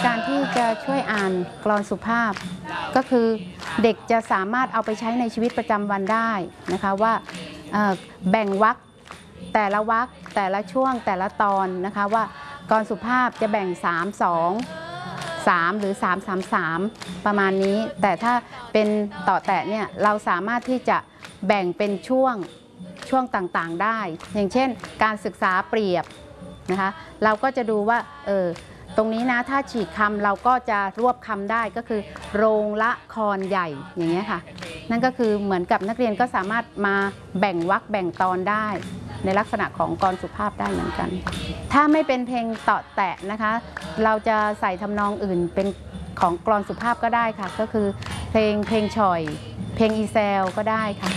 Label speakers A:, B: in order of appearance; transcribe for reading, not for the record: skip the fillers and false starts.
A: การที่จะช่วยอ่านกลอนสุภาพก็คือเด็กจะสามารถเอาไปใช้ในชีวิตประจำวันได้นะคะว่าแบ่งวรรคแต่ละวรรคแต่ละช่วงแต่ละตอนนะคะว่ากลอนสุภาพจะแบ่ง3 2 3หรือ3 3 3ประมาณนี้แต่ถ้าเป็นต่อแตะเนี่ยเราสามารถที่จะแบ่งเป็นช่วงต่างๆได้อย่างเช่นการศึกษาเปรียบนะคะเราก็จะดูว่าตรงนี้นะถ้าฉีกคำเราก็จะรวบคำได้ก็คือโรงละครใหญ่อย่างเงี้ยค่ะนั่นก็คือเหมือนกับนักเรียนก็สามารถมาแบ่งวรรคแบ่งตอนได้ในลักษณะของกลอนสุภาพได้เหมือนกันถ้าไม่เป็นเพลงต่อแตะนะคะเราจะใส่ทำนองอื่นเป็นของกลอนสุภาพก็ได้ค่ะก็คือเพลงฉ่อยเพลงอีแซลก็ได้ค่ะ